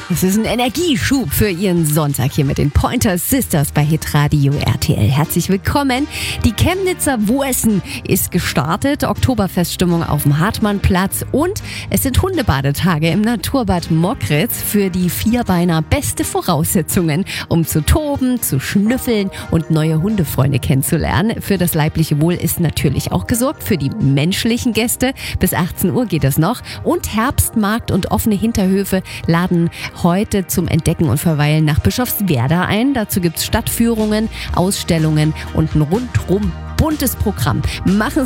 Das ist ein Energieschub für Ihren Sonntag hier mit den Pointer Sisters bei Hitradio RTL. Herzlich willkommen. Die Chemnitzer Wursen ist gestartet. Oktoberfeststimmung auf dem Hartmannplatz. Und es sind Hundebadetage im Naturbad Mockritz. Für die Vierbeiner beste Voraussetzungen, um zu toben, zu schnüffeln und neue Hundefreunde kennenzulernen. Für das leibliche Wohl ist natürlich auch gesorgt. Für die menschlichen Gäste. Bis 18 Uhr geht es noch. Und Herbstmarkt und offene Hinterhöfe laden heute zum Entdecken und Verweilen nach Bischofswerda ein. Dazu gibt es Stadtführungen, Ausstellungen und ein rundrum buntes Programm. Machen